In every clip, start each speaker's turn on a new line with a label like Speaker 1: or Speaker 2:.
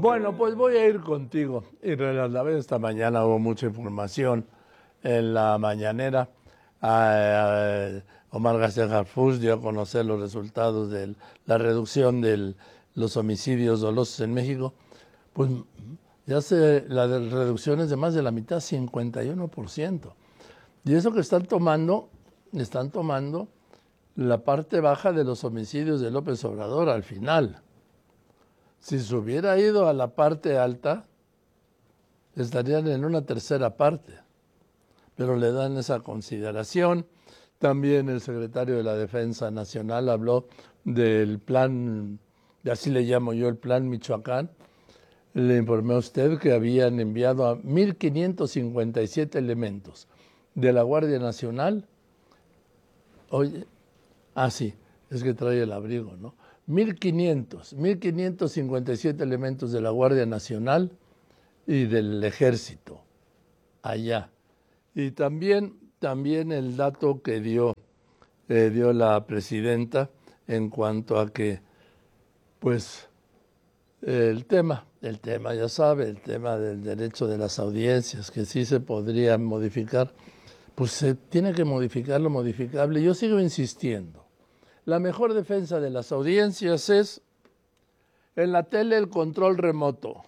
Speaker 1: Bueno, pues voy a ir contigo. Y la vez esta mañana hubo mucha información en la mañanera. Omar García Harfuch dio a conocer los resultados de la reducción de los homicidios dolosos en México. Pues ya la reducción es de más de la mitad, 51%. Y eso que están tomando la parte baja de los homicidios de López Obrador al final. Si se hubiera ido a la parte alta, estarían en una tercera parte, pero le dan esa consideración. También el secretario de la Defensa Nacional habló del plan, así le llamo yo, el plan Michoacán. Le informé a usted que habían enviado a 1,557 elementos de la Guardia Nacional. Oye, sí, es que trae el abrigo, ¿no? 1,557 elementos de la Guardia Nacional y del Ejército allá. Y también el dato que dio la presidenta en cuanto a que, pues, el tema, ya sabe, el tema del derecho de las audiencias, que sí se podría modificar, pues se tiene que modificar lo modificable. Yo sigo insistiendo. La mejor defensa de las audiencias es en la tele el control remoto,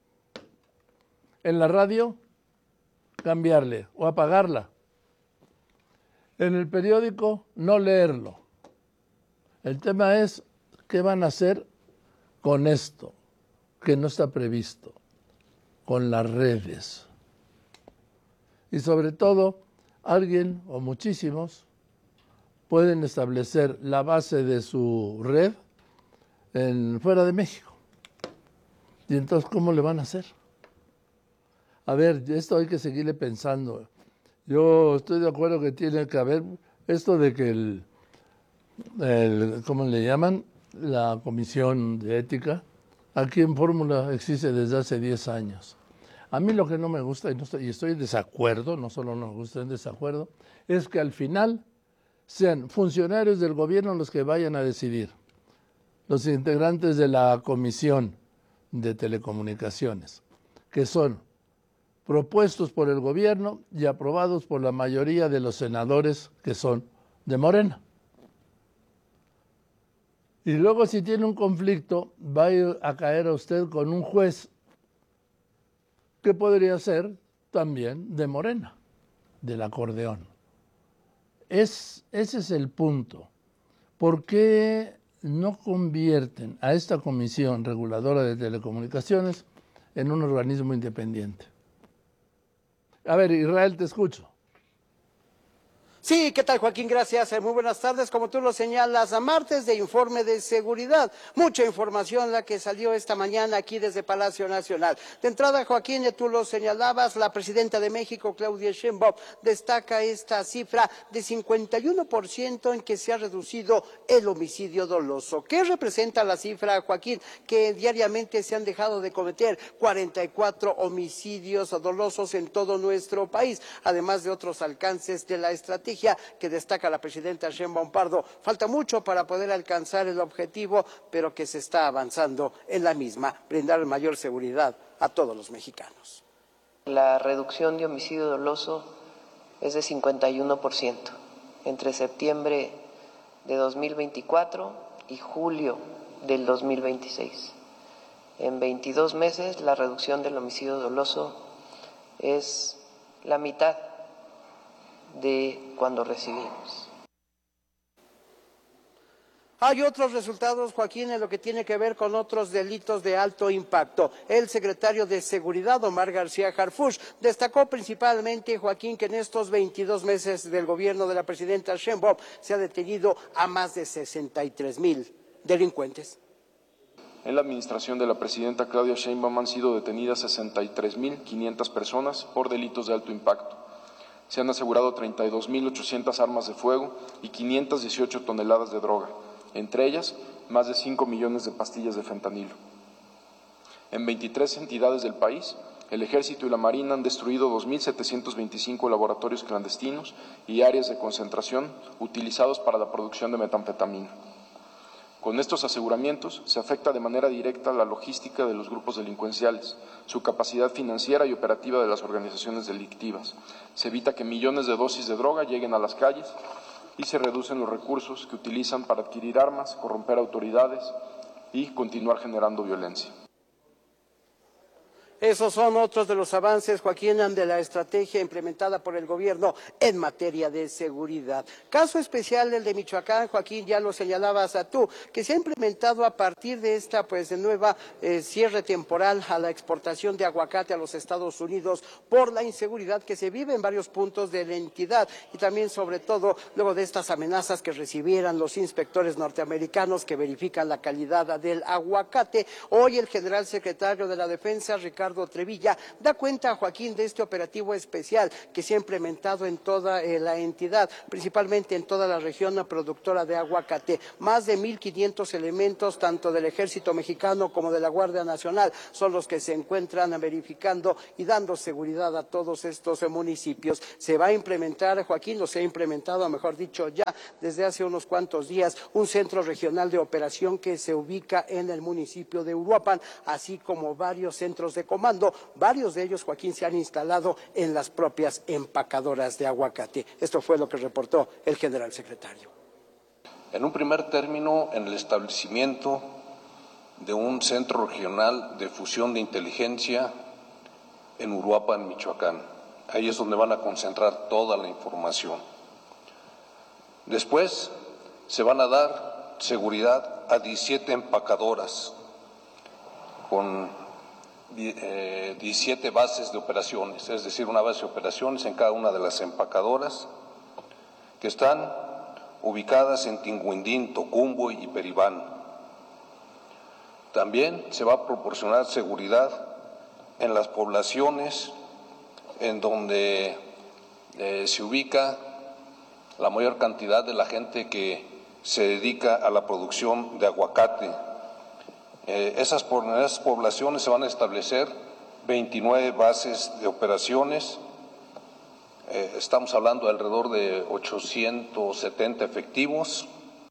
Speaker 1: en la radio cambiarle o apagarla, en el periódico no leerlo. El tema es qué van a hacer con esto, que no está previsto, con las redes. Y sobre todo, alguien o muchísimos pueden establecer la base de su red fuera de México. Y entonces, ¿cómo le van a hacer? A ver, esto hay que seguirle pensando. Yo estoy de acuerdo que tiene que haber esto de que ¿cómo le llaman? La Comisión de Ética. Aquí en Fórmula existe desde hace 10 años. A mí lo que no me gusta, y estoy en desacuerdo, no solo no me gusta, en desacuerdo, es que al final sean funcionarios del gobierno los que vayan a decidir, los integrantes de la Comisión de Telecomunicaciones, que son propuestos por el gobierno y aprobados por la mayoría de los senadores que son de Morena. Y luego, si tiene un conflicto, va a caer a usted con un juez que podría ser también de Morena, del acordeón. Ese es el punto. ¿Por qué no convierten a esta Comisión Reguladora de Telecomunicaciones en un organismo independiente? A ver, Israel, te escucho.
Speaker 2: Sí, ¿qué tal, Joaquín? Gracias. Muy buenas tardes. Como tú lo señalas, a martes de informe de seguridad. Mucha información la que salió esta mañana aquí desde Palacio Nacional. De entrada, Joaquín, tú lo señalabas, la presidenta de México, Claudia Sheinbaum, destaca esta cifra de 51% en que se ha reducido el homicidio doloso. ¿Qué representa la cifra, Joaquín? Que diariamente se han dejado de cometer 44 homicidios dolosos en todo nuestro país, además de otros alcances de la estrategia que destaca la presidenta Sheinbaum Pardo. Falta mucho para poder alcanzar el objetivo, pero que se está avanzando en la misma, brindar mayor seguridad a todos los mexicanos.
Speaker 3: La reducción de homicidio doloso es de 51% entre septiembre de 2024 y julio del 2026. En 22 meses la reducción del homicidio doloso es la mitad de cuando recibimos.
Speaker 2: Hay otros resultados, Joaquín, en lo que tiene que ver con otros delitos de alto impacto. El secretario de Seguridad, Omar García Harfuch, destacó principalmente, Joaquín, que en estos 22 meses del gobierno de la presidenta Sheinbaum se ha detenido a más de 63,000 delincuentes.
Speaker 4: En la administración de la presidenta Claudia Sheinbaum han sido detenidas 63,500 personas por delitos de alto impacto. Se han asegurado 32,800 armas de fuego y 518 toneladas de droga, entre ellas más de 5 millones de pastillas de fentanilo. En 23 entidades del país, el Ejército y la Marina han destruido 2,725 laboratorios clandestinos y áreas de concentración utilizados para la producción de metanfetamina. Con estos aseguramientos se afecta de manera directa la logística de los grupos delincuenciales, su capacidad financiera y operativa de las organizaciones delictivas. Se evita que millones de dosis de droga lleguen a las calles y se reducen los recursos que utilizan para adquirir armas, corromper autoridades y continuar generando violencia.
Speaker 2: Esos son otros de los avances, Joaquín, de la estrategia implementada por el gobierno en materia de seguridad. Caso especial el de Michoacán, Joaquín, ya lo señalabas tú, que se ha implementado a partir de esta de nueva cierre temporal a la exportación de aguacate a los Estados Unidos por la inseguridad que se vive en varios puntos de la entidad y también sobre todo luego de estas amenazas que recibieran los inspectores norteamericanos que verifican la calidad del aguacate. Hoy el general secretario de la Defensa, Ricardo Trevilla, da cuenta, Joaquín, de este operativo especial que se ha implementado en toda la entidad, principalmente en toda la región productora de aguacate. Más de 1,500 elementos, tanto del Ejército Mexicano como de la Guardia Nacional, son los que se encuentran verificando y dando seguridad a todos estos municipios. Se va a implementar, Joaquín, o se ha implementado, mejor dicho, ya desde hace unos cuantos días, un centro regional de operación que se ubica en el municipio de Uruapan, así como varios centros de comando. Varios de ellos, Joaquín, se han instalado en las propias empacadoras de aguacate. Esto fue lo que reportó el general secretario.
Speaker 5: En un primer término, en el establecimiento de un centro regional de fusión de inteligencia en Uruapan, Michoacán. Ahí es donde van a concentrar toda la información. Después se van a dar seguridad a 17 empacadoras con 17 bases de operaciones, es decir, una base de operaciones en cada una de las empacadoras que están ubicadas en Tinguindín, Tocumbo y Peribán. También se va a proporcionar seguridad en las poblaciones en donde se ubica la mayor cantidad de la gente que se dedica a la producción de aguacate. Esas poblaciones se van a establecer 29 bases de operaciones. Estamos hablando de alrededor de 870 efectivos.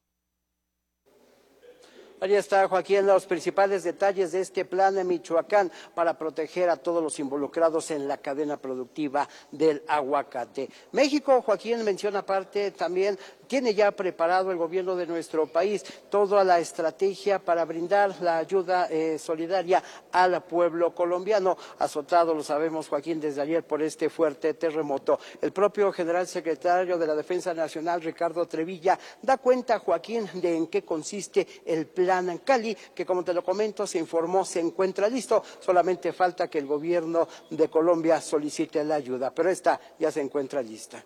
Speaker 2: Ahí está, Joaquín, los principales detalles de este plan de Michoacán para proteger a todos los involucrados en la cadena productiva del aguacate. México, Joaquín, menciona aparte también, tiene ya preparado el gobierno de nuestro país toda la estrategia para brindar la ayuda solidaria al pueblo colombiano, azotado, lo sabemos, Joaquín, desde ayer por este fuerte terremoto. El propio general secretario de la Defensa Nacional, Ricardo Trevilla, da cuenta, Joaquín, de en qué consiste el plan Cali, que como te lo comento, se informó, se encuentra listo, solamente falta que el gobierno de Colombia solicite la ayuda, pero esta ya se encuentra lista.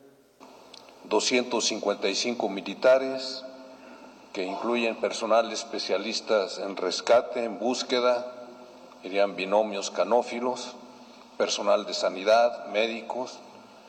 Speaker 5: 255 militares, que incluyen personal especialistas en rescate, en búsqueda, irían binomios canófilos, personal de sanidad, médicos.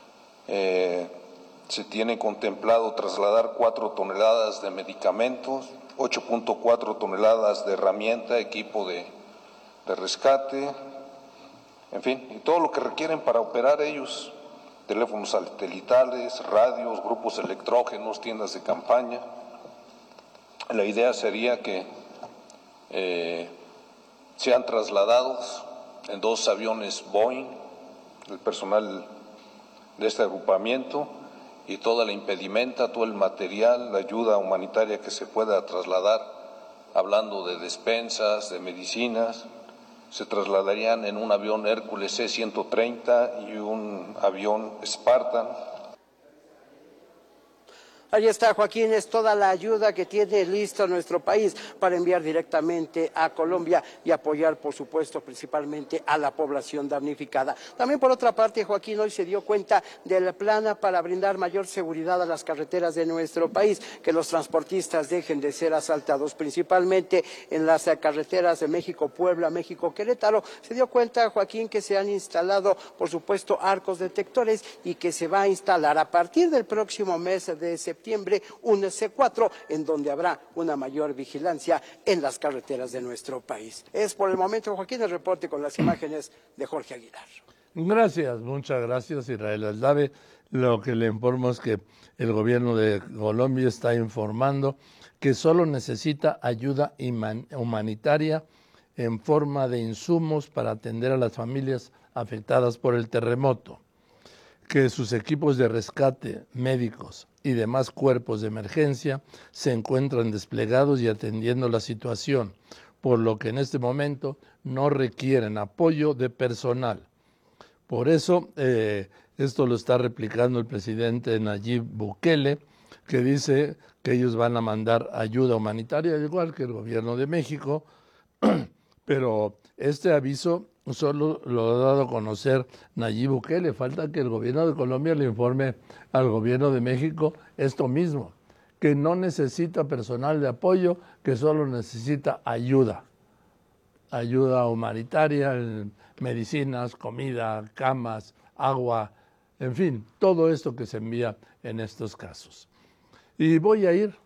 Speaker 5: Se tiene contemplado trasladar 4 toneladas de medicamentos, 8.4 toneladas de herramienta, equipo de rescate, en fin, y todo lo que requieren para operar ellos, teléfonos satelitales, radios, grupos electrógenos, tiendas de campaña. La idea sería que sean trasladados en 2 aviones Boeing, el personal de este agrupamiento, y toda la impedimenta, todo el material, la ayuda humanitaria que se pueda trasladar, hablando de despensas, de medicinas, se trasladarían en un avión Hércules C-130 y un avión Spartan.
Speaker 2: Ahí está, Joaquín, es toda la ayuda que tiene listo nuestro país para enviar directamente a Colombia y apoyar, por supuesto, principalmente a la población damnificada. También, por otra parte, Joaquín, hoy se dio cuenta del plan para brindar mayor seguridad a las carreteras de nuestro país, que los transportistas dejen de ser asaltados, principalmente en las carreteras de México-Puebla, México-Querétaro. Se dio cuenta, Joaquín, que se han instalado, por supuesto, arcos detectores y que se va a instalar a partir del próximo mes de septiembre un C4, en donde habrá una mayor vigilancia en las carreteras de nuestro país. Es por el momento, Joaquín, el reporte con las imágenes de Jorge Aguilar.
Speaker 1: Gracias, muchas gracias, Israel Aldave. Lo que le informo es que el gobierno de Colombia está informando que solo necesita ayuda humanitaria en forma de insumos para atender a las familias afectadas por el terremoto, que sus equipos de rescate, médicos y demás cuerpos de emergencia se encuentran desplegados y atendiendo la situación, por lo que en este momento no requieren apoyo de personal. Por eso, esto lo está replicando el presidente Nayib Bukele, que dice que ellos van a mandar ayuda humanitaria, igual que el gobierno de México, pero este aviso solo lo ha dado a conocer Nayib Bukele. Falta que el gobierno de Colombia le informe al gobierno de México esto mismo, que no necesita personal de apoyo, que solo necesita ayuda humanitaria, medicinas, comida, camas, agua, en fin, todo esto que se envía en estos casos. Y voy a ir,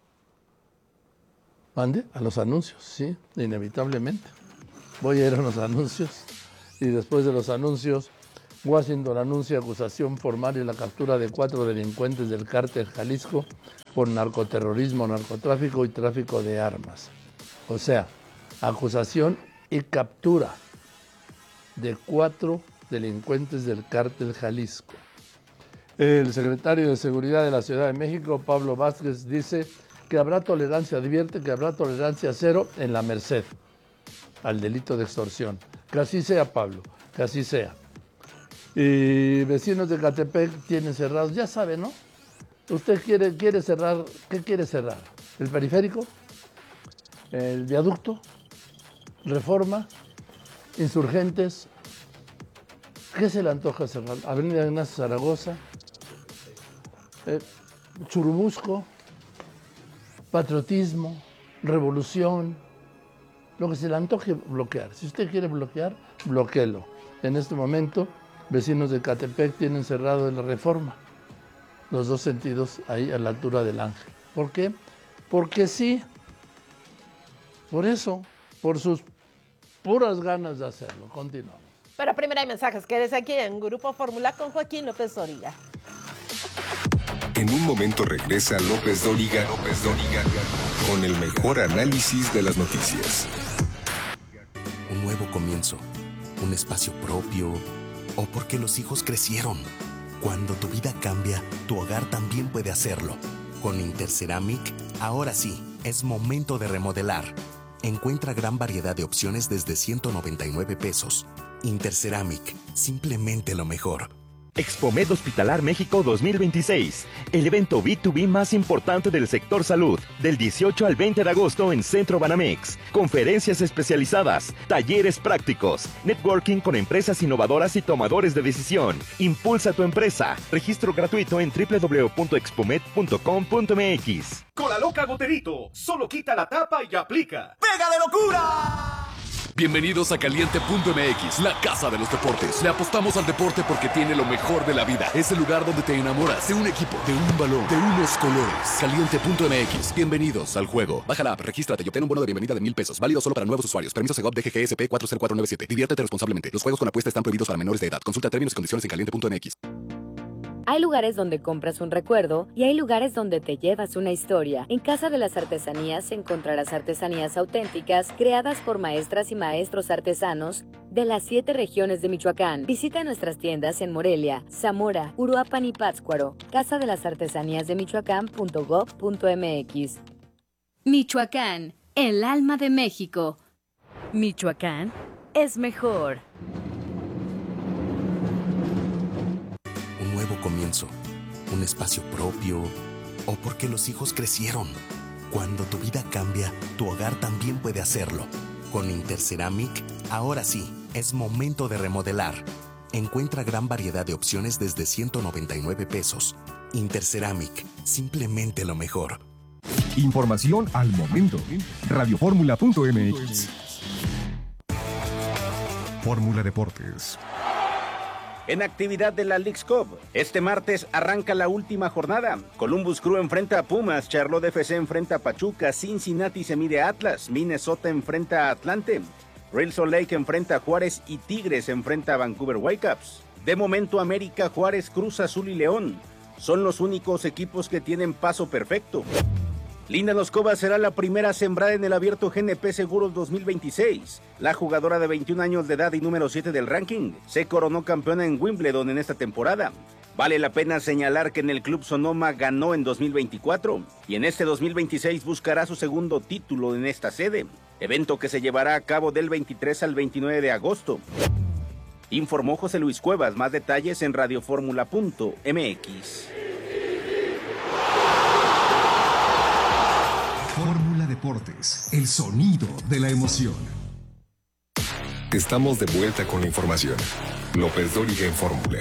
Speaker 1: a los anuncios, sí, inevitablemente. Voy a ir a los anuncios y después de los anuncios, Washington anuncia acusación formal y la captura de 4 delincuentes del cártel Jalisco por narcoterrorismo, narcotráfico y tráfico de armas. O sea, acusación y captura de 4 delincuentes del cártel Jalisco. El secretario de Seguridad de la Ciudad de México, Pablo Vázquez, dice que advierte que habrá tolerancia cero en la Merced al delito de extorsión. Que así sea, Pablo, que así sea. Y vecinos de Catepec tienen cerrados, ya sabe, ¿no? Usted quiere cerrar, ¿qué quiere cerrar? ¿El periférico? ¿El viaducto? ¿Reforma? ¿Insurgentes? ¿Qué se le antoja cerrar? Avenida Ignacio Zaragoza, Churubusco, Patriotismo, Revolución, lo que se le antoje bloquear. Si usted quiere bloquear, bloquéelo. En este momento, vecinos de Catepec tienen cerrado en la Reforma, los dos sentidos ahí a la altura del Ángel. ¿Por qué? Porque sí, por eso, por sus puras ganas de hacerlo. Continuamos.
Speaker 6: Pero primero hay mensajes. Quédese aquí en Grupo Fórmula con Joaquín López Dóriga.
Speaker 7: En un momento regresa López Dóriga con el mejor análisis de las noticias.
Speaker 8: Un nuevo comienzo, un espacio propio, o porque los hijos crecieron. Cuando tu vida cambia, tu hogar también puede hacerlo. Con Interceramic, ahora sí, es momento de remodelar. Encuentra gran variedad de opciones desde 199 pesos. Interceramic, simplemente lo mejor.
Speaker 9: Expomed Hospitalar México 2026, el evento B2B más importante del sector salud, del 18 al 20 de agosto en Centro Banamex. Conferencias especializadas, talleres prácticos, networking con empresas innovadoras y tomadores de decisión. Impulsa tu empresa. Registro gratuito en www.expomed.com.mx.
Speaker 10: Con la loca Goterito, solo quita la tapa y aplica. ¡Pega de locura!
Speaker 11: Bienvenidos a Caliente.mx, la casa de los deportes. Le apostamos al deporte porque tiene lo mejor de la vida. Es el lugar donde te enamoras de un equipo, de un balón, de unos colores. Caliente.mx, bienvenidos al juego. Baja la app, regístrate y obtén un bono de bienvenida de 1,000 pesos. Válido solo para nuevos usuarios. Permiso Segov DGGSP 40497. Diviértete responsablemente. Los juegos con apuesta están prohibidos para menores de edad. Consulta términos y condiciones en Caliente.mx.
Speaker 12: Hay lugares donde compras un recuerdo y hay lugares donde te llevas una historia. En Casa de las Artesanías encontrarás artesanías auténticas creadas por maestras y maestros artesanos de las 7 regiones de Michoacán. Visita nuestras tiendas en Morelia, Zamora, Uruapan y Pátzcuaro. Casa de las Artesanías de Michoacán.gov.mx.
Speaker 13: Michoacán, el alma de México. Michoacán es mejor.
Speaker 8: Un nuevo comienzo, un espacio propio, o porque los hijos crecieron. Cuando tu vida cambia, tu hogar también puede hacerlo. Con Interceramic, ahora sí, es momento de remodelar. Encuentra gran variedad de opciones desde 199 pesos. Interceramic, simplemente lo mejor.
Speaker 14: Información al momento. Radioformula.mx. Fórmula Deportes.
Speaker 15: En actividad de la Leagues Cup, este martes arranca la última jornada. Columbus Crew enfrenta a Pumas, Charlotte FC enfrenta a Pachuca, Cincinnati se mide a Atlas, Minnesota enfrenta a Atlante, Real Salt Lake enfrenta a Juárez y Tigres enfrenta a Vancouver Whitecaps. De momento, América, Juárez, Cruz Azul y León son los únicos equipos que tienen paso perfecto. Linda Noskova será la primera sembrada en el Abierto GNP Seguros 2026. La jugadora de 21 años de edad y número 7 del ranking se coronó campeona en Wimbledon en esta temporada. Vale la pena señalar que en el Club Sonoma ganó en 2024 y en este 2026 buscará su segundo título en esta sede, evento que se llevará a cabo del 23 al 29 de agosto. Informó José Luis Cuevas. Más detalles en radioformula.mx.
Speaker 14: Fórmula Deportes, el sonido de la emoción.
Speaker 7: Estamos de vuelta con la información. López Dóriga en Fórmula.